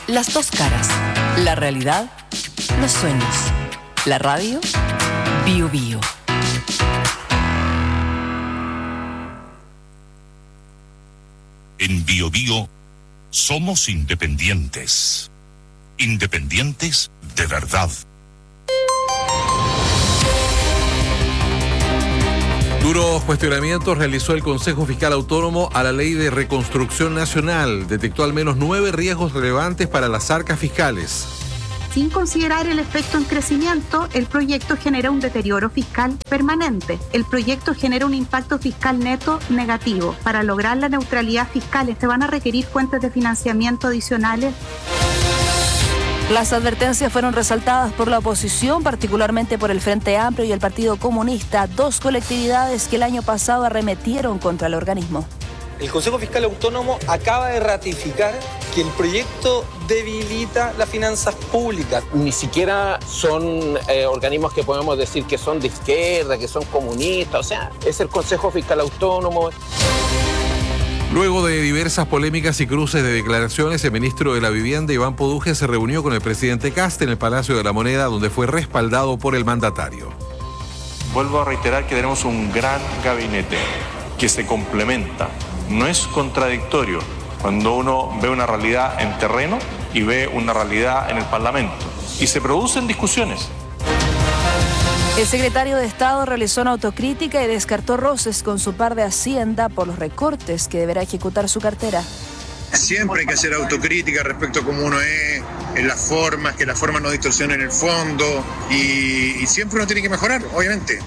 Las dos caras. La realidad, los sueños. La radio, Bio Bio. En Bio Bio somos independientes. Independientes de verdad. Duros cuestionamientos realizó el Consejo Fiscal Autónomo a la Ley de Reconstrucción Nacional. Detectó al menos 9 riesgos relevantes para las arcas fiscales. Sin considerar el efecto en crecimiento, el proyecto genera un deterioro fiscal permanente. El proyecto genera un impacto fiscal neto negativo. Para lograr la neutralidad fiscal, se van a requerir fuentes de financiamiento adicionales. Las advertencias fueron resaltadas por la oposición, particularmente por el Frente Amplio y el Partido Comunista, dos colectividades que el año pasado arremetieron contra el organismo. El Consejo Fiscal Autónomo acaba de ratificar que el proyecto debilita las finanzas públicas. Ni siquiera son organismos que podemos decir que son de izquierda, que son comunistas, o sea, es el Consejo Fiscal Autónomo. Luego de diversas polémicas y cruces de declaraciones, el ministro de la Vivienda, Iván Poduje, se reunió con el presidente Kast en el Palacio de la Moneda, donde fue respaldado por el mandatario. Vuelvo a reiterar que tenemos un gran gabinete que se complementa. No es contradictorio cuando uno ve una realidad en terreno y ve una realidad en el Parlamento. Y se producen discusiones. El secretario de Estado realizó una autocrítica y descartó roces con su par de Hacienda por los recortes que deberá ejecutar su cartera. Siempre hay que hacer autocrítica respecto a cómo uno es, en las formas, que las formas no distorsionen el fondo y siempre uno tiene que mejorar, obviamente.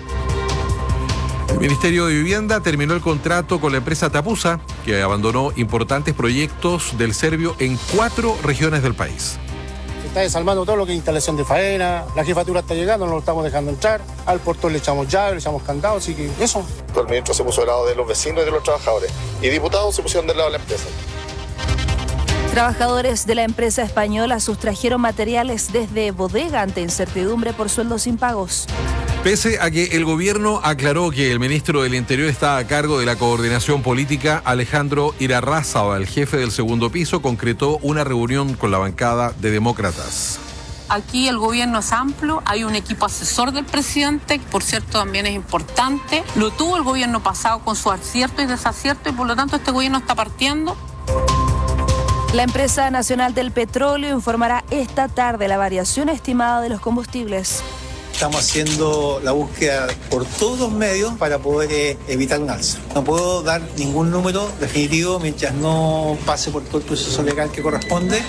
El Ministerio de Vivienda terminó el contrato con la empresa Tapusa, que abandonó importantes proyectos del Servio en 4 regiones del país. Se está desarmando todo lo que es instalación de faena, la jefatura está llegando, no lo estamos dejando entrar, al portón le echamos llave, le echamos candado, así que eso. El ministro se puso del lado de los vecinos y de los trabajadores, y diputados se pusieron del lado de la empresa. Trabajadores de la empresa española sustrajeron materiales desde bodega ante incertidumbre por sueldos impagos. Pese a que el gobierno aclaró que el ministro del Interior está a cargo de la coordinación política, Alejandro Irarrázaval, el jefe del segundo piso, concretó una reunión con la bancada de demócratas. Aquí el gobierno es amplio, hay un equipo asesor del presidente, que por cierto también es importante. Lo tuvo el gobierno pasado con su acierto y desacierto y por lo tanto este gobierno está partiendo. La empresa nacional del petróleo informará esta tarde la variación estimada de los combustibles. Estamos haciendo la búsqueda por todos los medios para poder evitar un alza. No puedo dar ningún número definitivo mientras no pase por todo el proceso legal que corresponde.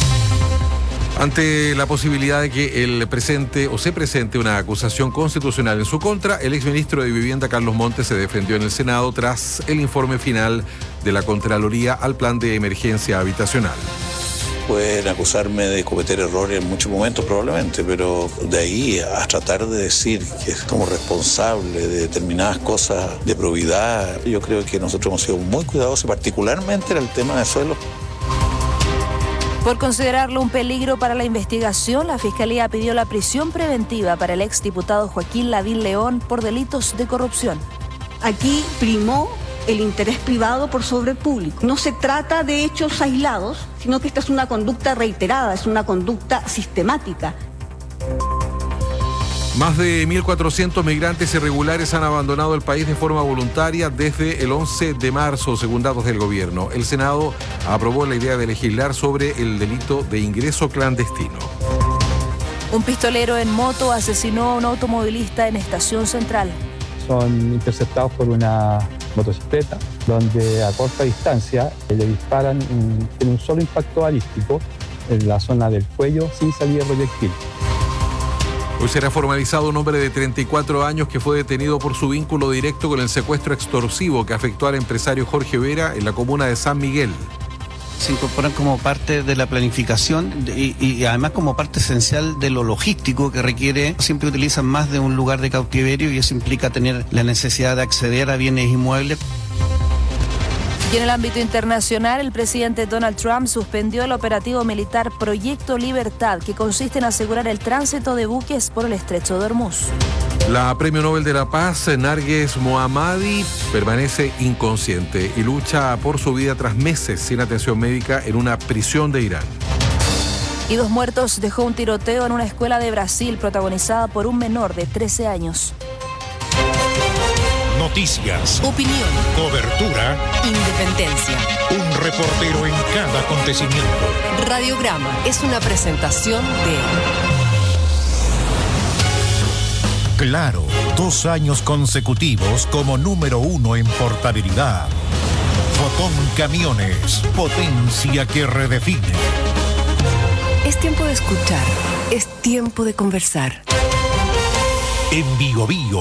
Ante la posibilidad de que se presente una acusación constitucional en su contra, el exministro de Vivienda, Carlos Montes, se defendió en el Senado tras el informe final de la Contraloría al plan de emergencia habitacional. Pueden acusarme de cometer errores en muchos momentos probablemente, pero de ahí a tratar de decir que somos responsables de determinadas cosas de probidad, yo creo que nosotros hemos sido muy cuidadosos, particularmente en el tema de suelo. Por considerarlo un peligro para la investigación, la Fiscalía pidió la prisión preventiva para el exdiputado Joaquín Lavín León por delitos de corrupción. Aquí primó el interés privado por sobre el público. No se trata de hechos aislados, sino que esta es una conducta reiterada, es una conducta sistemática. Más de 1.400 migrantes irregulares han abandonado el país de forma voluntaria desde el 11 de marzo, según datos del gobierno. El Senado aprobó la idea de legislar sobre el delito de ingreso clandestino. Un pistolero en moto asesinó a un automovilista en Estación Central. Son interceptados por una motocicleta, donde a corta distancia le disparan en un solo impacto balístico en la zona del cuello sin salida de proyectil. Hoy será formalizado un hombre de 34 años que fue detenido por su vínculo directo con el secuestro extorsivo que afectó al empresario Jorge Vera en la comuna de San Miguel. Se incorporan como parte de la planificación y además como parte esencial de lo logístico que requiere. Siempre utilizan más de un lugar de cautiverio y eso implica tener la necesidad de acceder a bienes inmuebles. Y en el ámbito internacional, el presidente Donald Trump suspendió el operativo militar Proyecto Libertad, que consiste en asegurar el tránsito de buques por el estrecho de Hormuz. La Premio Nobel de la Paz, Narges Mohammadi, permanece inconsciente y lucha por su vida tras meses sin atención médica en una prisión de Irán. Y 2 muertos dejó un tiroteo en una escuela de Brasil protagonizada por un menor de 13 años. Noticias, opinión, cobertura, independencia. Un reportero en cada acontecimiento. Radiograma es una presentación de Claro, 2 años consecutivos como número 1 en portabilidad. Fotón Camiones, potencia que redefine. Es tiempo de escuchar, es tiempo de conversar. En Bio Bio